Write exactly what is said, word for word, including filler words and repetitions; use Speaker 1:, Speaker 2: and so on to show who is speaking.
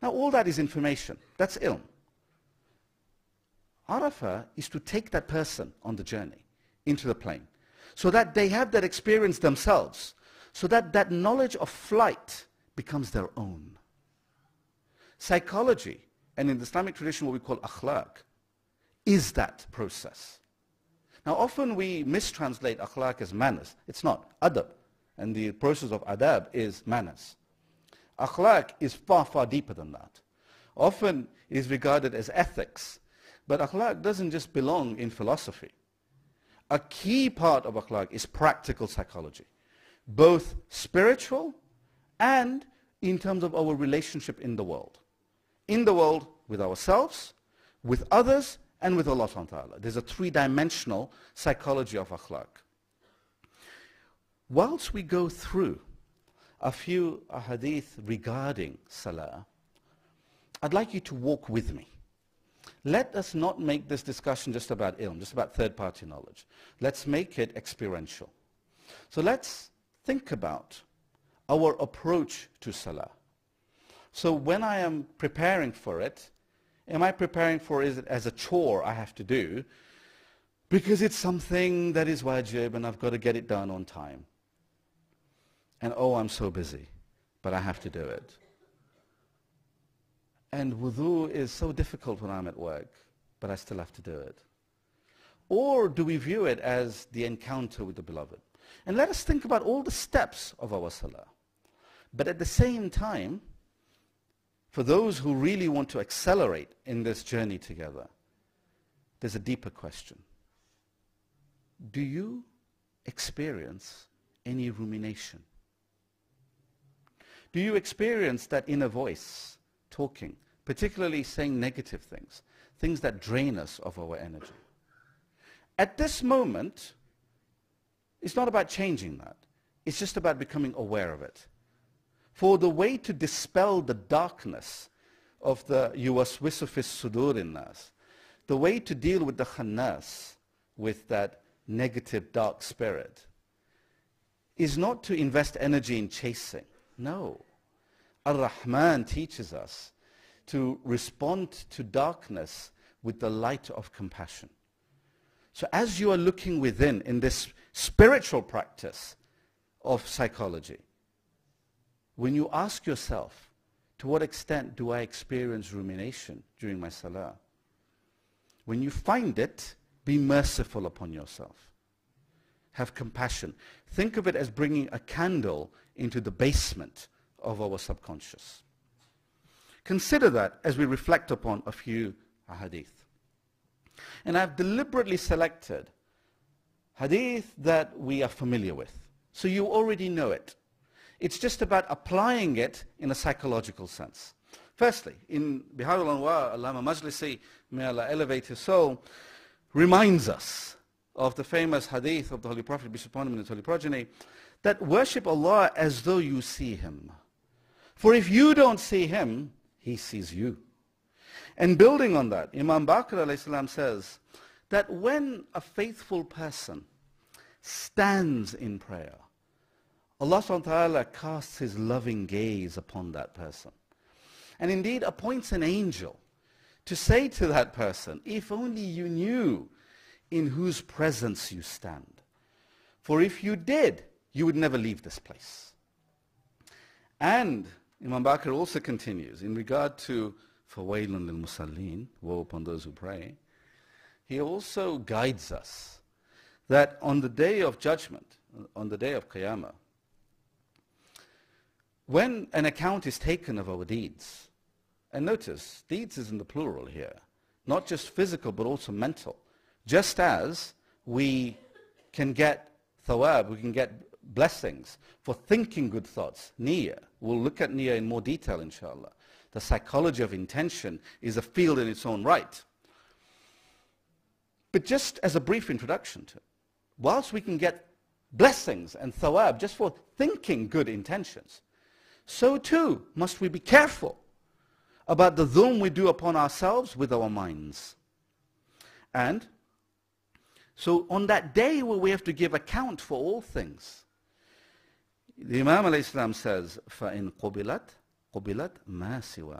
Speaker 1: Now all that is information. That's ilm. Arafah is to take that person on the journey into the plane so that they have that experience themselves, so that that knowledge of flight becomes their own. Psychology, and in the Islamic tradition what we call akhlaq, is that process. Now often we mistranslate akhlaq as manners. It's not. Adab. And the process of adab is manners. Akhlaq is far, far deeper than that. Often it is regarded as ethics. But akhlaq doesn't just belong in philosophy. A key part of akhlaq is practical psychology, both spiritual and in terms of our relationship in the world. In the world with ourselves, with others, and with Allah subhanahu wa ta'ala. There's a three-dimensional psychology of akhlaq. Whilst we go through a few ahadith regarding salah, I'd like you to walk with me. Let us not make this discussion just about ilm, just about third-party knowledge. Let's make it experiential. So let's think about our approach to salah. So when I am preparing for it, am I preparing for it as a chore I have to do because it's something that is wajib and I've got to get it done on time? And oh, I'm so busy, but I have to do it. And wudu is so difficult when I'm at work, but I still have to do it. Or do we view it as the encounter with the beloved? And let us think about all the steps of our salah. But at the same time, for those who really want to accelerate in this journey together, there's a deeper question. Do you experience any rumination? Do you experience that inner voice talking, particularly saying negative things, things that drain us of our energy? At this moment, it's not about changing that. It's just about becoming aware of it. For the way to dispel the darkness of the yuwaswisu fis sudurin nas, the way to deal with the khannas, with that negative dark spirit, is not to invest energy in chasing. No. Ar-Rahman teaches us to respond to darkness with the light of compassion. So as you are looking within in this spiritual practice of psychology, when you ask yourself, to what extent do I experience rumination during my salah? When you find it, be merciful upon yourself. Have compassion. Think of it as bringing a candle into the basement of our subconscious. Consider that as we reflect upon a few hadith. And I've deliberately selected hadith that we are familiar with. So you already know it. It's just about applying it in a psychological sense. Firstly, in Bihar al-Anwar, Allama Majlisi, may Allah elevate his soul, reminds us of the famous hadith of the Holy Prophet, peace upon him and his holy progeny, that worship Allah as though you see Him. For if you don't see Him, He sees you. And building on that, Imam Baqir alayhi salam says that when a faithful person stands in prayer, Allah subhanahu wa ta'ala casts His loving gaze upon that person. And indeed appoints an angel to say to that person, if only you knew in whose presence you stand. For if you did, you would never leave this place. And Imam Baqir also continues in regard to فَوَيْلٌ لِلْمُصَلِّينَ, woe upon those who pray. He also guides us that on the day of judgment, on the day of Qiyamah, when an account is taken of our deeds, and notice, deeds is in the plural here, not just physical but also mental. Just as we can get thawab, we can get blessings for thinking good thoughts, niyyah. We'll look at niyyah in more detail, inshallah. The psychology of intention is a field in its own right. But just as a brief introduction to it, whilst we can get blessings and thawab just for thinking good intentions, so too must we be careful about the dhulm we do upon ourselves with our minds. And so on that day where we have to give account for all things, the Imam alayhi salam says, فَإِن قُبِلَتْ قُبِلَتْ مَا سِوَاهَا.